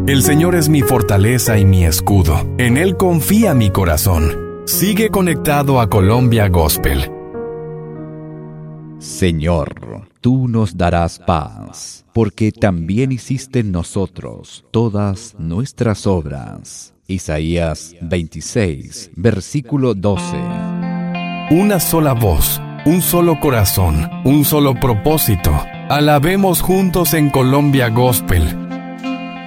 El Señor es mi fortaleza y mi escudo. En Él confía mi corazón. Sigue conectado a Colombia Gospel. Señor, tú nos darás paz, porque también hiciste en nosotros todas nuestras obras. Isaías 26, versículo 12. Una sola voz, un solo corazón, un solo propósito. Alabemos juntos en Colombia Gospel.